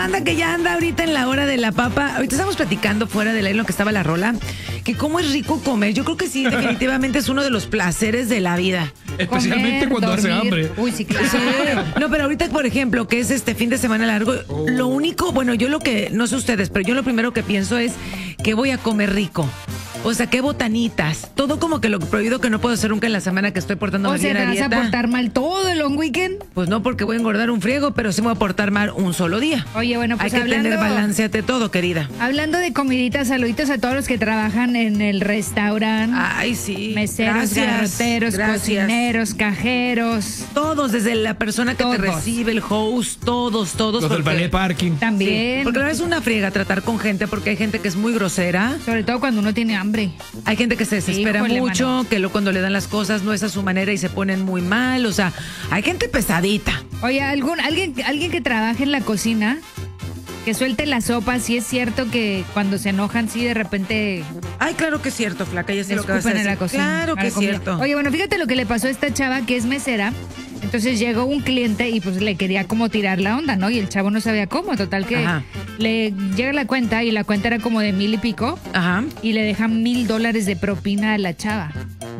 banda que ya anda ahorita en la hora de la papa. Ahorita estamos platicando fuera del aire lo que estaba la rola, que cómo es rico comer. Yo creo que sí, definitivamente es uno de los placeres de la vida. Especialmente Comer, cuando hace dormir. hambre. Uy, sí, claro. Sí. No, pero ahorita, por ejemplo, que es este fin de semana largo, lo único, bueno, yo lo que, no sé ustedes, pero yo lo primero que pienso es que voy a comer rico. O sea, qué botanitas. Todo como que lo prohibido que no puedo hacer nunca en la semana que estoy portando O sea, bien ¿te a vas dieta. a portar mal todo el long weekend? Pues no, porque voy a engordar un friego, pero sí me voy a portar mal un solo día. Oye, bueno, pues hay que tener balance ante todo, querida. Hablando de comiditas, saluditos a todos los que trabajan en el restaurante. Ay, sí. Meseros, garroteros, cocineros, cajeros. Todos, desde la persona que te Todos. recibe, el host, todos. Los del porque- ballet parking. También. Sí, porque la verdad es una friega tratar con gente, porque hay gente que es muy grosera. Sobre todo cuando uno tiene hambre. Hay gente que se desespera Híjole, mucho, mano. que cuando le dan las cosas no es a su manera y se ponen muy mal. O sea, hay gente pesadita. Oye, alguien que trabaje en la cocina, que suelte la sopa, si es cierto que cuando se enojan, sí, de repente Ay, claro que es cierto, flaca, ya sé le lo que vas a escupen en decir. la cocina. Claro a que la es comida. cierto. Oye, bueno, fíjate lo que le pasó a esta chava que es mesera. Entonces llegó un cliente y pues le quería como tirar la onda, ¿no? Y el chavo no sabía cómo. Total que Ajá. le llega la cuenta y la cuenta era como de 1,000 y pico. Ajá. Y le deja $1,000 de propina a la chava.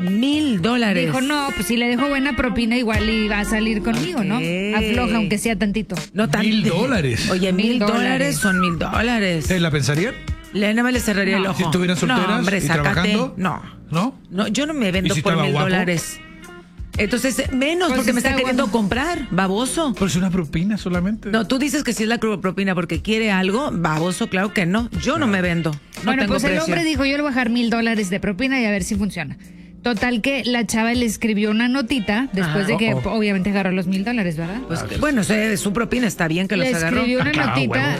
$1,000. Dijo, no, pues si le dejo buena propina igual iba a salir conmigo, ¿no? Ok. Afloja, aunque sea tantito. No tan- $1,000. Oye, $1,000 son $1,000. ¿Ustedes la pensarían? Nada más le cerraría el No. ojo. Si estuvieran solteras no, hombre, y sácate. trabajando. No. ¿No? No, yo no me vendo ¿Y si por estaba guapo? $1,000. Entonces, menos, Pues porque me está está queriendo guapo. comprar, baboso. Pero es una propina solamente. No, tú dices que si es la propina porque quiere algo, baboso, claro que no. Yo no me vendo. No Bueno, tengo pues el precio. hombre dijo, yo le voy a dejar $1,000 de propina y a ver si funciona. Total que la chava le escribió una notita después Ajá. de que Oh. obviamente agarró los $1,000, ¿verdad? Pues, bueno, su propina está bien que Le los agarró. escribió una Ah, notita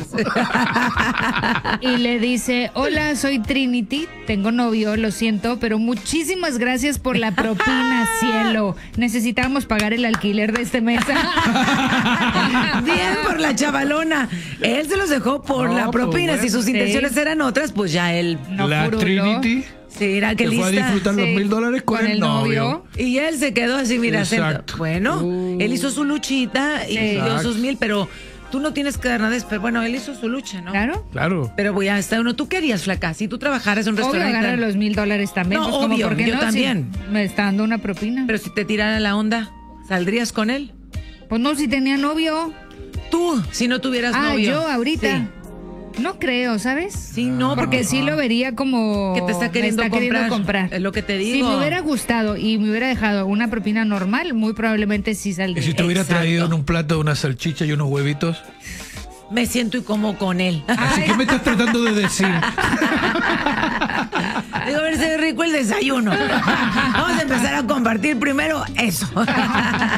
y le dice, hola, soy Trinity, tengo novio, lo siento, pero muchísimas gracias por la propina, cielo. Necesitamos pagar el alquiler de este mes. Bien por la chavalona. Él se los dejó por No, la propina. pues Si sus bueno. intenciones eran otras, pues ya él. No la furuló. Trinity Sí, era que que fue a lista. disfrutar los Sí. $1,000 con el novio. Y él se quedó así, mira, Exacto. bueno, él hizo su luchita y dio Exacto. sus 1,000, pero tú no tienes que dar nada, pero bueno, él hizo su lucha, ¿no? Claro. Claro. Pero voy a estar uno. ¿Tú qué harías, flaca? Si tú trabajaras en un Obvio, restaurante. agarra los $1,000 también. No, pues, como, obvio, ¿por qué yo no? Si también. me está dando una propina. Pero si te tirara la onda, ¿saldrías con él? Pues no, si tenía novio. Tú, si no tuvieras novio. Yo ahorita. Sí. No creo, ¿sabes? Sí, no, Porque sí lo vería como que te está queriendo comprar. Es lo que te Si digo. me hubiera gustado y me hubiera dejado una propina normal, muy probablemente sí Y saldría. si te hubiera Exacto. traído en un plato una salchicha y unos huevitos. Me siento y como con él. Así que me estás tratando de decir. Digo, a ver si es rico el desayuno. Vamos a empezar a compartir primero eso.